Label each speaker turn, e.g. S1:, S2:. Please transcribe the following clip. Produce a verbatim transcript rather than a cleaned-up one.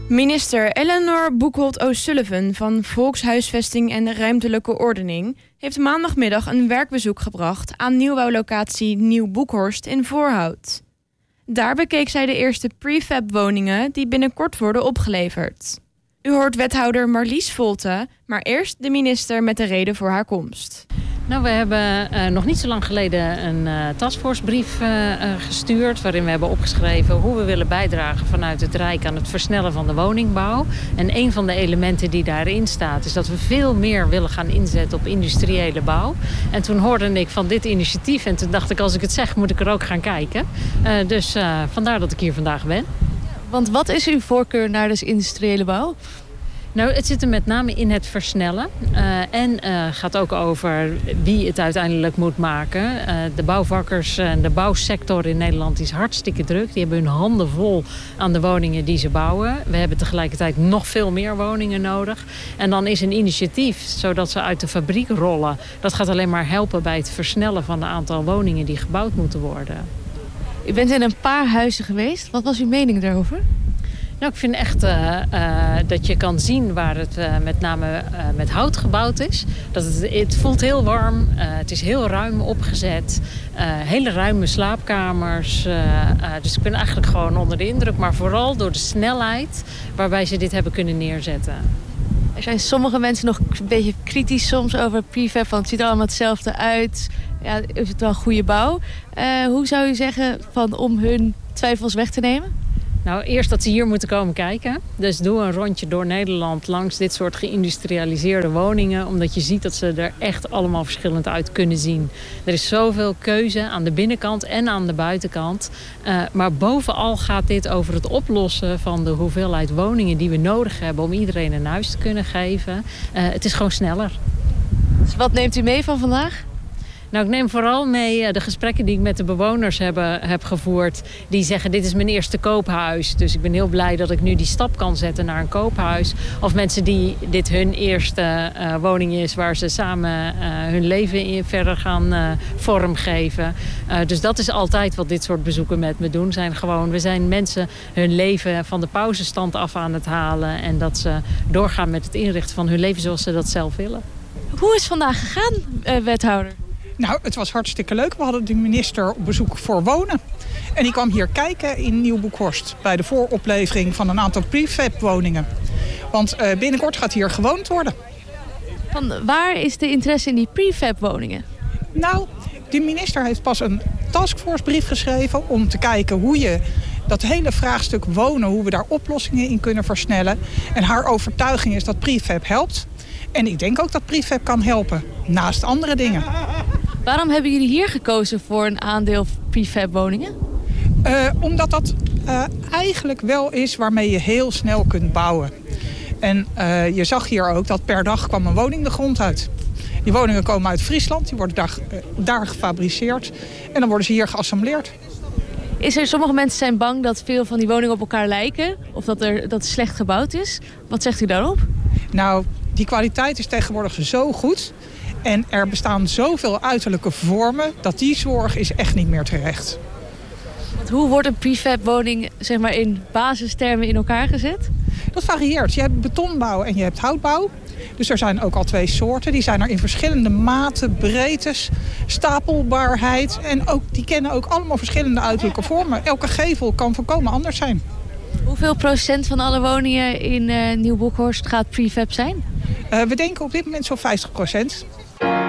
S1: Minister Eleanor Boekholt O'Sullivan van Volkshuisvesting en Ruimtelijke Ordening heeft maandagmiddag een werkbezoek gebracht aan nieuwbouwlocatie Nieuw Boekhorst in Voorhout. Daar bekeek zij de eerste prefab woningen die binnenkort worden opgeleverd. U hoort wethouder Marlies Volte, maar eerst de minister met de reden voor haar komst.
S2: Nou, we hebben uh, nog niet zo lang geleden een uh, taskforcebrief uh, uh, gestuurd, waarin we hebben opgeschreven hoe we willen bijdragen vanuit het Rijk aan het versnellen van de woningbouw. En een van de elementen die daarin staat is dat we veel meer willen gaan inzetten op industriële bouw. En toen hoorde ik van dit initiatief en toen dacht ik, als ik het zeg moet ik er ook gaan kijken. Uh, dus uh, vandaar dat ik hier vandaag ben.
S3: Want wat is uw voorkeur naar dus industriële bouw?
S2: Nou, het zit er met name in het versnellen. Uh, en uh, gaat ook over wie het uiteindelijk moet maken. Uh, de bouwvakkers en de bouwsector in Nederland is hartstikke druk. Die hebben hun handen vol aan de woningen die ze bouwen. We hebben tegelijkertijd nog veel meer woningen nodig. En dan is een initiatief, zodat ze uit de fabriek rollen. Dat gaat alleen maar helpen bij het versnellen van het aantal woningen die gebouwd moeten worden.
S3: U bent in een paar huizen geweest. Wat was uw mening daarover?
S2: Nou, ik vind echt uh, uh, dat je kan zien waar het uh, met name uh, met hout gebouwd is. Dat het, het voelt heel warm, uh, het is heel ruim opgezet. Uh, hele ruime slaapkamers. Uh, uh, dus ik ben eigenlijk gewoon onder de indruk. Maar vooral door de snelheid waarbij ze dit hebben kunnen neerzetten.
S3: Er zijn sommige mensen nog een beetje kritisch soms over prefab. Want het ziet er allemaal hetzelfde uit. Ja, is het wel goede bouw? Uh, hoe zou u zeggen van om hun twijfels weg te nemen?
S2: Nou, eerst dat ze hier moeten komen kijken. Dus doe een rondje door Nederland langs dit soort geïndustrialiseerde woningen. Omdat je ziet dat ze er echt allemaal verschillend uit kunnen zien. Er is zoveel keuze aan de binnenkant en aan de buitenkant. Uh, maar bovenal gaat dit over het oplossen van de hoeveelheid woningen die we nodig hebben om iedereen een huis te kunnen geven. Uh, het is gewoon sneller.
S3: Dus wat neemt u mee van vandaag?
S2: Nou, ik neem vooral mee de gesprekken die ik met de bewoners heb, heb gevoerd. Die zeggen, dit is mijn eerste koophuis. Dus ik ben heel blij dat ik nu die stap kan zetten naar een koophuis. Of mensen die dit hun eerste uh, woning is waar ze samen uh, hun leven in verder gaan uh, vormgeven. Uh, dus dat is altijd wat dit soort bezoeken met me doen. Zijn gewoon, we zijn mensen hun leven van de pauzestand af aan het halen. En dat ze doorgaan met het inrichten van hun leven zoals ze dat zelf willen.
S3: Hoe is het vandaag gegaan, uh, wethouder?
S4: Nou, het was hartstikke leuk. We hadden de minister op bezoek voor wonen. En die kwam hier kijken in Nieuw Boekhorst bij de vooroplevering van een aantal prefab woningen. Want uh, binnenkort gaat hier gewoond worden.
S3: Van waar is de interesse in die prefab woningen?
S4: Nou, de minister heeft pas een taskforcebrief geschreven om te kijken hoe je dat hele vraagstuk wonen, hoe we daar oplossingen in kunnen versnellen. En haar overtuiging is dat prefab helpt. En ik denk ook dat prefab kan helpen, naast andere dingen.
S3: Waarom hebben jullie hier gekozen voor een aandeel prefab woningen?
S4: Uh, omdat dat uh, eigenlijk wel is waarmee je heel snel kunt bouwen. En uh, je zag hier ook dat per dag kwam een woning de grond uit. Die woningen komen uit Friesland, die worden daar, uh, daar gefabriceerd. En dan worden ze hier geassembleerd.
S3: Is er, sommige mensen zijn bang dat veel van die woningen op elkaar lijken. Of dat, er, dat het slecht gebouwd is. Wat zegt u daarop?
S4: Nou, die kwaliteit is tegenwoordig zo goed. En er bestaan zoveel uiterlijke vormen dat die zorg is echt niet meer terecht.
S3: Want hoe wordt een prefab woning zeg maar, in basistermen in elkaar gezet?
S4: Dat varieert. Je hebt betonbouw en je hebt houtbouw. Dus er zijn ook al twee soorten. Die zijn er in verschillende maten, breedtes, stapelbaarheid. En ook, die kennen ook allemaal verschillende uiterlijke vormen. Elke gevel kan volkomen anders zijn.
S3: Hoeveel procent van alle woningen in uh, Nieuw Boekhorst gaat prefab zijn?
S4: Uh, we denken op dit moment zo'n vijftig procent.